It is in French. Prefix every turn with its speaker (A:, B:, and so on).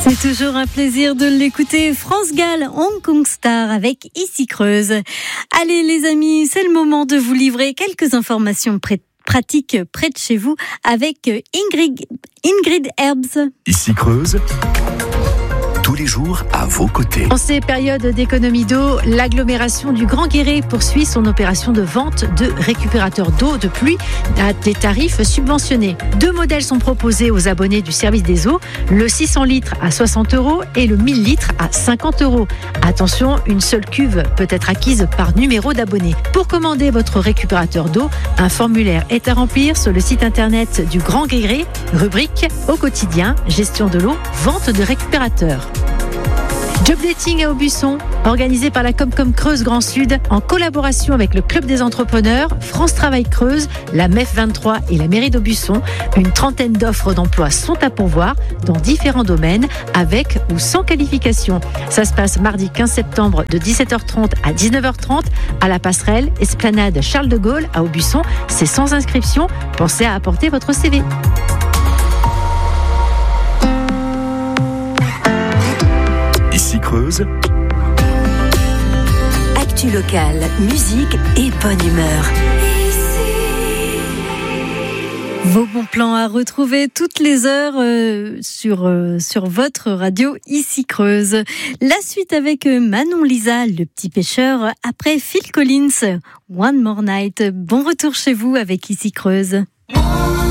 A: C'est toujours un plaisir de l'écouter. France Gall, Hong Kong Star avec Ici Creuse. Allez les amis, c'est le moment de vous livrer quelques informations pratiques près de chez vous avec Ingrid Herbs.
B: Ici Creuse, tous les jours à vos côtés.
C: En ces périodes d'économie d'eau, l'agglomération du Grand Guéret poursuit son opération de vente de récupérateurs d'eau de pluie à des tarifs subventionnés. 2 modèles sont proposés aux abonnés du service des eaux, le 600 litres à 60 € et le 1000 litres à 50 €. Attention, une seule cuve peut être acquise par numéro d'abonné. Pour commander votre récupérateur d'eau, un formulaire est à remplir sur le site internet du Grand Guéret, rubrique au quotidien, gestion de l'eau, vente de récupérateurs. Job dating à Aubusson, organisé par la Comcom Creuse Grand Sud en collaboration avec le Club des entrepreneurs, France Travail Creuse, la MEF 23 et la mairie d'Aubusson. Une 30aine d'offres d'emploi sont à pourvoir dans différents domaines avec ou sans qualification. Ça se passe mardi 15 septembre de 17h30 à 19h30 à la passerelle Esplanade Charles de Gaulle à Aubusson. C'est sans inscription. Pensez à apporter votre CV.
B: Ici Creuse,
D: actu locale, musique et bonne humeur.
A: Vos bons plans à retrouver toutes les heures sur votre radio Ici Creuse. La suite avec Manon Lisa, le petit pêcheur, après Phil Collins, One More Night. Bon retour chez vous avec Ici Creuse.